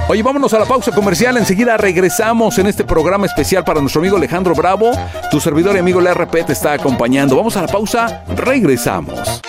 Oye, vámonos a la pausa comercial. Enseguida regresamos en este programa especial para nuestro amigo Alejandro Bravo. Tu servidor y amigo el RP te está acompañando. Vamos a la pausa, regresamos.